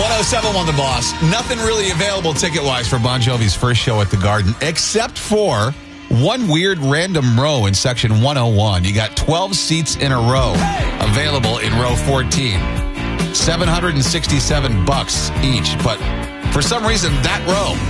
107 The Boss. Nothing really available ticket-wise for Bon Jovi's first show at the Garden, except for one weird random row in section 101. You got 12 seats in a row available in row 14. $767 each. But for some reason, that row